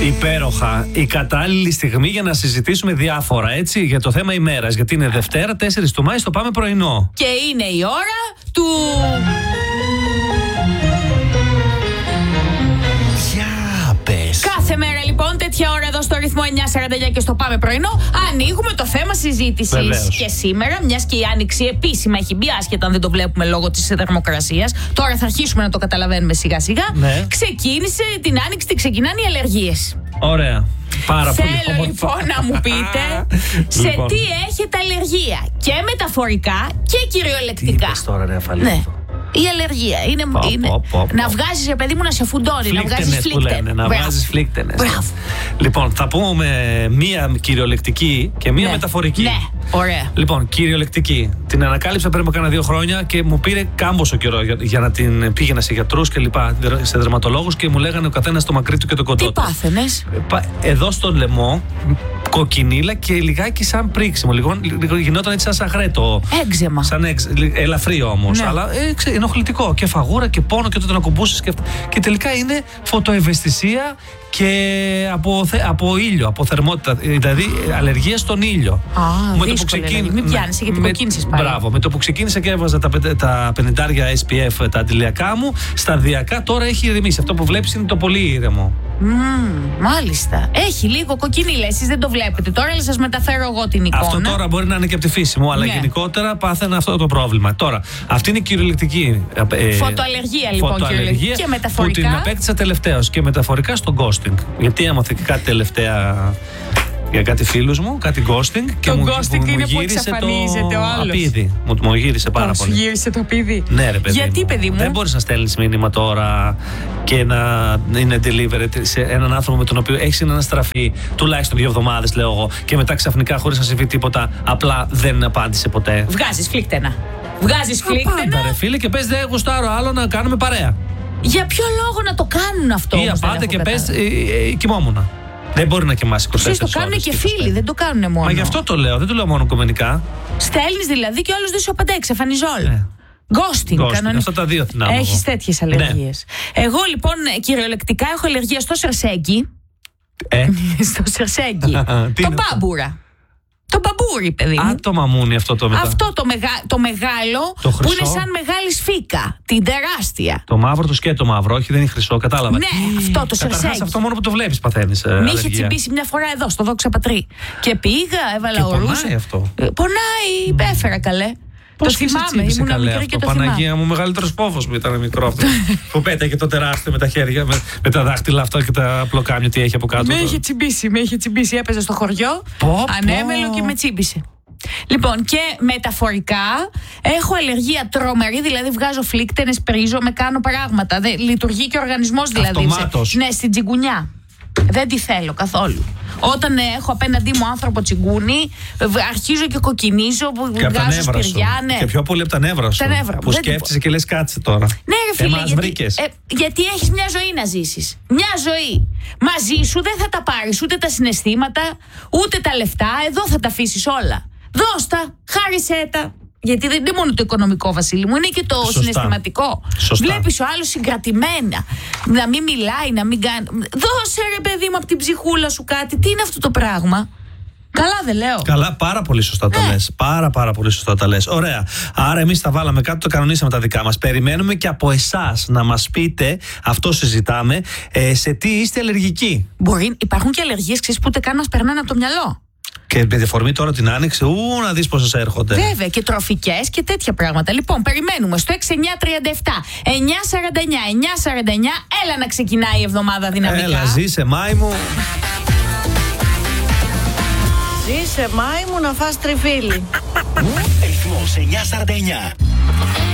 Υπέροχα. Η κατάλληλη στιγμή για να συζητήσουμε διάφορα, έτσι, για το θέμα ημέρας. Γιατί είναι Δευτέρα, 4 του Μάη, στο Πάμε Πρωινό. Και είναι η ώρα του... Κάθε μέρα λοιπόν, τέτοια ώρα εδώ στο ρυθμό 9:49 και στο Πάμε Πρωινό, ανοίγουμε το θέμα συζήτησης. Και σήμερα, μιας και η Άνοιξη επίσημα έχει μπει, άσχετα αν δεν το βλέπουμε λόγω της θερμοκρασίας, τώρα θα αρχίσουμε να το καταλαβαίνουμε σιγά σιγά. Ναι. Ξεκίνησε την Άνοιξη, ξεκινάνε οι αλλεργίες. Ωραία. Πάρα Θέλω πολύ. λοιπόν να μου πείτε σε τι έχετε αλλεργία. Και μεταφορικά και κυριολεκτικά. Τι είπες τώρα, ρε Αφαλή? Ναι. Η αλλεργία είναι να βγάζεις, παιδί μου, να σε φουντώνει, να βγάζεις φλίκτενες. Να βγάζεις φλίκτενες. Λοιπόν, θα πούμε μία κυριολεκτική και μία μεταφορική. Ναι, ωραία. Λοιπόν, κυριολεκτική. Την ανακάλυψα πριν από κάνα 2 χρόνια και μου πήρε κάμποσο καιρό για να την πήγαινα σε γιατρούς και λοιπά, σε δερματολόγους, και μου λέγανε ο καθένας το μακρύ του και το κοντό του. Τι πάθαινες? Εδώ στο λαιμό, κοκκινίλα και λιγάκι σαν πρίξιμο. Γινόταν έτσι σαν σαχρέτο. Έξεμα. Ελαφρύ όμως. Ναι. Αλλά ενοχλητικό. Και φαγούρα και πόνο και τότε να κουμπούσεις. Και τελικά είναι φωτοευαισθησία και από ήλιο, από θερμότητα. Δηλαδή αλλεργία στον ήλιο. Μην πιάνεις γιατί κοκκίνησες πάλι. Μπράβο. Με το που ξεκίνησα και έβαζα τα 50 SPF τα αντιλιακά μου, σταδιακά τώρα έχει ηρεμήσει. Αυτό που βλέπεις είναι το πολύ ήρεμο. Μάλιστα. Έχει λίγο κοκκινίλα. Εσείς δεν το βλέπετε τώρα, αλλά σας μεταφέρω εγώ την εικόνα. Αυτό τώρα μπορεί να είναι και από τη φύση μου, αλλά γενικότερα πάθαινα αυτό το πρόβλημα. Τώρα, αυτή είναι η κυριολεκτική. Φωτοαλλεργία λοιπόν. Φωτοαλλεργία και μεταφορικά. Που την απέκτησα τελευταίως. Και μεταφορικά στο ghosting. Γιατί έμαθα και κάτι τελευταία για κάτι φίλους μου, κάτι ghosting. Και το μου ghosting είναι που εξαφανίζεται ο άλλος. Απίδι. Μου γύρισε πάρα πολύ. Σου γύρισε το απίδι. Ναι, ρε παιδί. Γιατί, παιδί μου? Δεν μπορείς να στέλνεις μήνυμα τώρα και να είναι delivered σε έναν άνθρωπο με τον οποίο έχεις αναστραφεί τουλάχιστον 2 εβδομάδες, λέω εγώ, και μετά ξαφνικά χωρίς να συμβεί τίποτα, απλά δεν απάντησε ποτέ. Βγάζεις φλίκτενα. Βγάζεις φλίκτενα. Απάντα, ρε φίλε, και πες δεν γουστάρω άλλο να κάνουμε παρέα. Για ποιο λόγο να το κάνουν αυτό? Ή απάντα και πες κοιμόμουνα. Δεν μπορεί να κοιμάσαι 24 ώρες. Το κάνουν και φίλοι, δεν το κάνουν μόνο. Μα γι' αυτό το λέω, δεν το λέω μόνο κομμενικά. Στέλνεις δηλαδή και ο άλλος δεν σου απαντάει, εξαφανιζόλ. Ghosting, κανονικά. Αυτά τα δύο την άμμο. Έχεις τέτοιες αλλεργίες. Ναι. Εγώ λοιπόν κυριολεκτικά έχω αλλεργία στο σερσέγγι. Στο σερσέγγι. Το μπάμπουρα. Το μπαμπούρι, παιδί μου. Το μαμούνι αυτό το μετά. Αυτό το μεγάλο το που είναι σαν μεγάλη σφίκα. Την τεράστια. Το μαύρο, το σκέτο μαύρο, όχι δεν είναι χρυσό, κατάλαβα. Ναι, αυτό το σερσέγγι. Αυτό μόνο που το βλέπεις παθαίνεις. Με είχε τσιμπήσει μια φορά εδώ, στο Δόξα Πατρί. Και πήγα, έβαλα ορούς. Πονάει αυτό. Πονάει, έφερα καλέ. Πώς το θυμάμαι, ήμουν μικρή και το θυμάμαι. Παναγία μου, μεγαλύτερος φόβος μου ήταν μικρό αυτό. Που πέταγε το τεράστιο με τα χέρια, με τα δάχτυλα αυτά και τα πλοκάμια, τι έχει από κάτω. Με είχε τσιμπήσει, έπαιζε στο χωριό, ανέμελο και με τσίμπησε. Λοιπόν, και μεταφορικά έχω αλλεργία τρομερή, δηλαδή βγάζω φλίκτενες, πρίζω, με κάνω πράγματα. Λειτουργεί και ο οργανισμός δηλαδή. Αυτομάτως. Ναι, στην τσιγκουνιά. Δεν τη θέλω καθόλου. Όταν έχω απέναντί μου άνθρωπο τσιγκούνι, αρχίζω και κοκκινίζω, βγάζω σπηριά. Ναι. Και πιο πολύ από τα νεύρα σου. Που σκέφτεσαι και λες κάτσε τώρα. Ναι, ρε φίλε, γιατί έχεις μια ζωή να ζήσεις. Μια ζωή. Μαζί σου δεν θα τα πάρεις ούτε τα συναισθήματα, ούτε τα λεφτά. Εδώ θα τα αφήσεις όλα. Δώστα, χάρισέ τα. Γιατί δεν είναι μόνο το οικονομικό, Βασίλη μου, είναι και το συναισθηματικό. Βλέπεις ο άλλος συγκρατημένα, να μην μιλάει, να μην κάνει. Δώσε ρε παιδί μου από την ψυχούλα σου κάτι. Τι είναι αυτό το πράγμα? Καλά δεν λέω? Καλά, πάρα πολύ σωστά τα λες. Πάρα πολύ σωστά τα λες. Ωραία. Άρα εμείς τα βάλαμε κάτω, το κανονίσαμε τα δικά μας. Περιμένουμε και από εσάς να μας πείτε, αυτό συζητάμε, σε τι είστε αλλεργικοί. Υπάρχουν και αλλεργίες, ξέρεις, που ούτε καν μας περνάνε από το μυαλό. Και με διαφορμή τώρα την άνοιξη, να δεις πόσες έρχονται. Βέβαια, και τροφικές και τέτοια πράγματα. Λοιπόν, περιμένουμε στο 6937 949 949. Έλα να ξεκινάει η εβδομάδα δυναμικά. Έλα, ζήσε Μάη μου. Ζήσε Μάη μου να φας τριφύλι. Ρυθμός 949.